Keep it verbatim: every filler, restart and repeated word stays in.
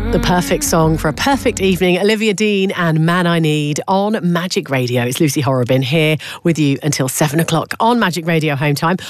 The perfect song for a perfect evening. Olivia Dean and Man I Need on Magic Radio. It's Lucy Horrobin here with you until seven o'clock on Magic Radio Home Time.